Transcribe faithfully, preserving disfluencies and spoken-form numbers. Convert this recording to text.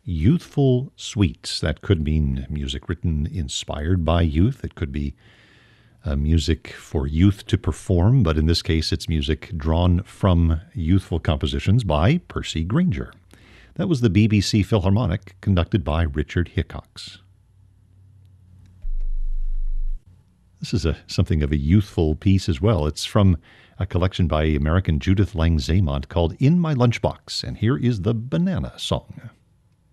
youthful suites. That could mean music written inspired by youth. It could be uh, music for youth to perform, but in this case, it's music drawn from youthful compositions by Percy Grainger. That was the B B C Philharmonic, conducted by Richard Hickox. This is a something of a youthful piece as well. It's from a collection by American Judith Lang Zamont called In My Lunchbox, and here is the Banana Song.